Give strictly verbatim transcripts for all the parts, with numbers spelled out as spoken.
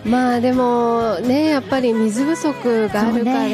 まあでもね、やっぱり水不足があるから、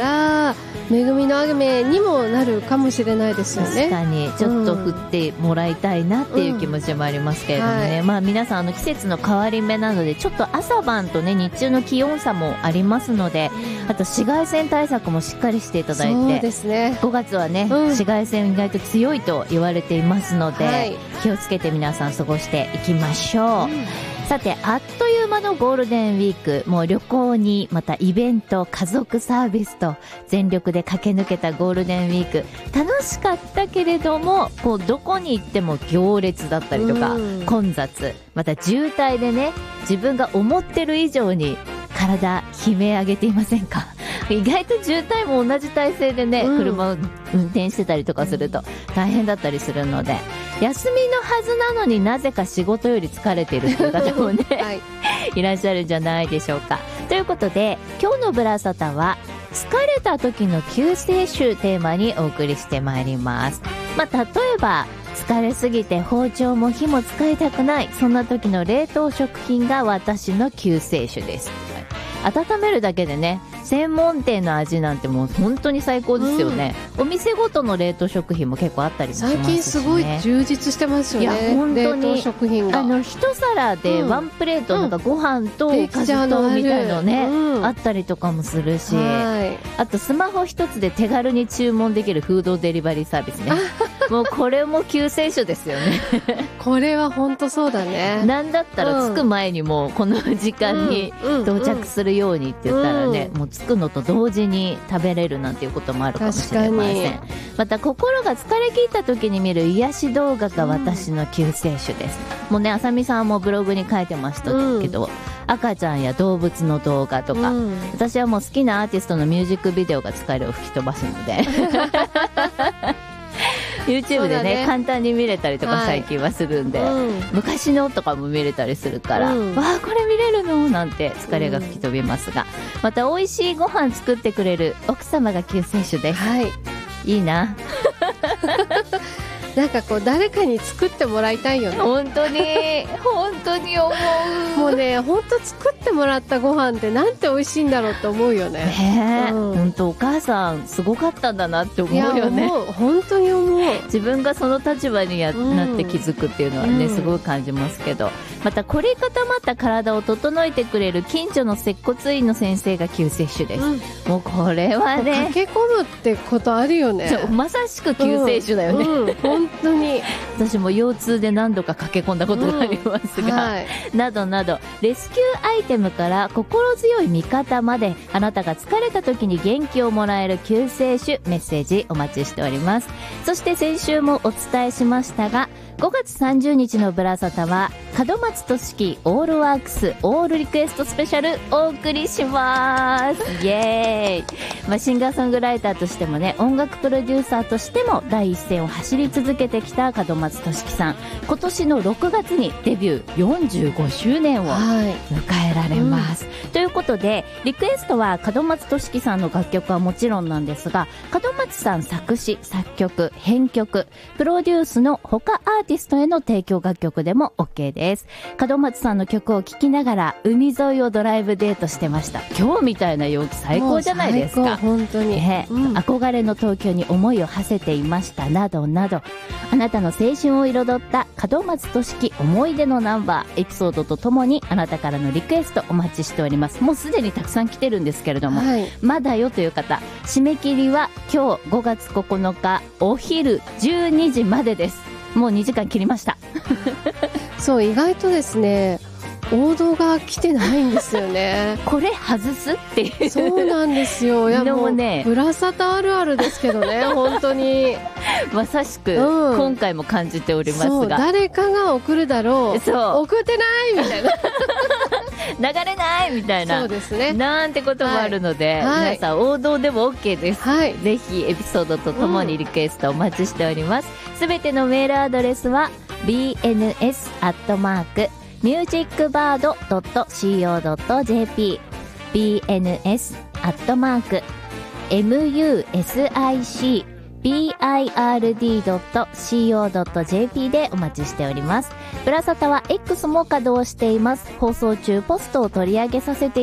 ね、恵みの雨にもなるかもしれないですよね。 確かにちょっと降ってもらいたいなっていう気持ちもありますけれどもね、うんはい、まあ皆さんあの季節の変わり目なのでちょっと朝晩とね日中の気温差もありますので、あと紫外線対策もしっかりしていただいて、 そうですね、 ごがつはね、うん、紫外線意外と強いと言われていますので、はい、気をつけて皆さん過ごしていきましょう、うん、さてあっという間のゴールデンウィーク、もう旅行にまたイベント、家族サービスと全力で駆け抜けたゴールデンウィーク、楽しかったけれどもこうどこに行っても行列だったりとか、うん、混雑、また渋滞でね、自分が思ってる以上に体悲鳴上げていませんか？意外と渋滞も同じ体勢でね、うん、車を運転してたりとかすると大変だったりするので、休みのはずなのになぜか仕事より疲れているという方もね、はい、いらっしゃるんじゃないでしょうか。ということで今日のブラサタは疲れた時の救世主テーマにお送りしてまいります。まあ、例えば疲れすぎて包丁も火も使いたくない、そんな時の冷凍食品が私の救世主です。温めるだけでね、専門店の味なんてもう本当に最高ですよね、うん、お店ごとの冷凍食品も結構あったりもしますし、ね、 最近すごい充実してますよね。 いや本当に冷凍食品があの一皿でワンプレート、なんかご飯とおかずとみたいのね、うん、あったりとかもするし、はい、あとスマホ一つで手軽に注文できるフードデリバリーサービスねもうこれも救世主ですよねこれは本当そうだね。 なんだったら着く前にもうこの時間に到着するようにって言ったらね、もう着くのと同時に食べれるなんていうこともあるかもしれません。また心が疲れ切った時に見る癒し動画が私の救世主です、うん、もうね、あさみさんもブログに書いてましたけど、うん、赤ちゃんや動物の動画とか、うん、私はもう好きなアーティストのミュージックビデオが疲れを吹き飛ばすのでYouTube で ね, ね簡単に見れたりとか最近はするんで、はい、うん、昔のとかも見れたりするから、うん、わあこれ見れるのなんて疲れが吹き飛びますが、うん、また美味しいご飯作ってくれる奥様が救世主です、はい、いいななんかこう誰かに作ってもらいたいよね。 本当に本当に思う。 もうね、本当作ってもらったご飯ってなんて美味しいんだろうって思うよね。 ねえ、うん、本当お母さんすごかったんだなって思うよね。 いや思う、本当に思う。 自分がその立場にや、うん、なって気づくっていうのはね、すごい感じますけど、また凝り固まった体を整えてくれる近所の接骨院の先生が救世主です、うん、もうこれはね、 駆け込むってことあるよね。 まさしく救世主だよね、 うんうん、本当に私も腰痛で何度か駆け込んだことがありますが、うんはい、などなどレスキューアイテムから心強い味方まで、あなたが疲れた時に元気をもらえる救世主メッセージお待ちしております。そして先週もお伝えしましたが、ごがつさんじゅうにちのブラサタは門松俊樹オールワークスオールリクエストスペシャルお送りします。イエーイ、まあ、シンガーソングライターとしてもね、音楽プロデューサーとしても第一線を走り続けてきた門松俊樹さん、今年のろくがつにデビューよんじゅうごしゅうねんを迎えられます、うん、ということでリクエストは門松俊樹さんの楽曲はもちろんなんですが、門松さん作詞作曲編曲プロデュースの他アーティストへの提供楽曲でも OK です。門松さんの曲を聴きながら海沿いをドライブデートしてました。今日みたいな陽気最高じゃないですか。 本当に、 ね、うん、憧れの東京に思いを馳せていましたなどなど、あなたの青春を彩った門松俊樹思い出のナンバーエピソードとともにあなたからのリクエストお待ちしております。もうすでにたくさん来てるんですけれども、はい、まだよという方、締め切りは今日ごがつここのかお昼じゅうにじまでです。もうにじかん切りましたそう、意外とですね王道が来てないんですよねこれ外すっていう。 そうなんですよ。いやもうね、ブラサタあるあるですけどね本当にまさしく、うん、今回も感じておりますが、そう、 誰かが送るだろう、そう送ってないみたいな流れないみたいな、 そうですね、 なんてこともあるので、はい、皆さん王道でも OK です、はい、ぜひエピソードとともにリクエストお待ちしております。すべ、うん、てのメールアドレスは ビーエヌエス アットマーク ミュージックバード ドット シーオー ドット ジェーピー ビーエヌエス アットマーク エムユーエスアイシービーアイアールディー ドット シーオー ドット ジェーピー でお待ちしております。ブラサタは X も稼働しています。放送中ポストを取り上げさせて